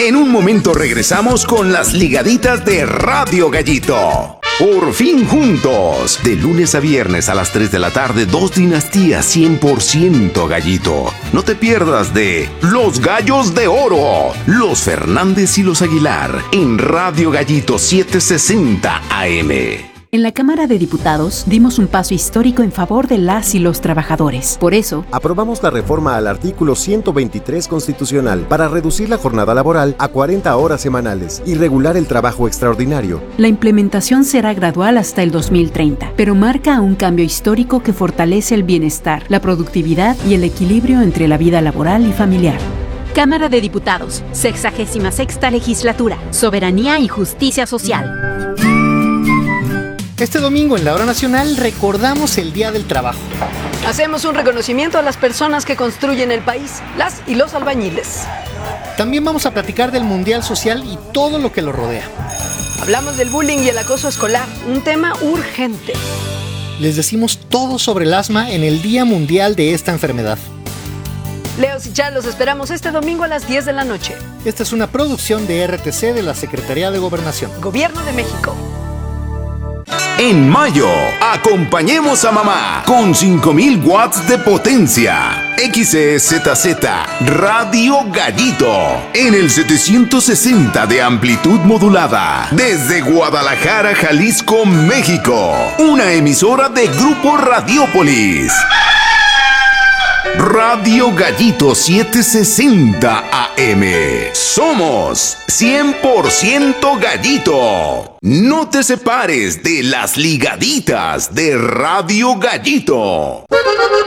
En un momento regresamos con las ligaditas de Radio Gallito. Por fin juntos. De lunes a viernes a las 3 de la tarde, 2 dinastías 100% Gallito. No te pierdas de Los Gallos de Oro, los Fernández y los Aguilar, en Radio Gallito 760 AM. En la Cámara de Diputados dimos un paso histórico en favor de las y los trabajadores. Por eso, aprobamos la reforma al artículo 123 constitucional para reducir la jornada laboral a 40 horas semanales y regular el trabajo extraordinario. La implementación será gradual hasta el 2030, pero marca un cambio histórico que fortalece el bienestar, la productividad y el equilibrio entre la vida laboral y familiar. Cámara de Diputados, 66ª Legislatura, Soberanía y Justicia Social. Este domingo en la Hora Nacional recordamos el Día del Trabajo. Hacemos un reconocimiento a las personas que construyen el país, las y los albañiles. También vamos a platicar del Mundial Social y todo lo que lo rodea. Hablamos del bullying y el acoso escolar, un tema urgente. Les decimos todo sobre el asma en el Día Mundial de esta enfermedad. Leos y Char, los esperamos este domingo a las 10 de la noche. Esta es una producción de RTC de la Secretaría de Gobernación. Gobierno de México. En mayo, acompañemos a mamá con 5000 watts de potencia. XEZZ Radio Gallito en el 760 de amplitud modulada desde Guadalajara, Jalisco, México. Una emisora de Grupo Radiópolis. Radio Gallito 760 AM. Somos 100% Gallito. No te separes de las ligaditas de Radio Gallito.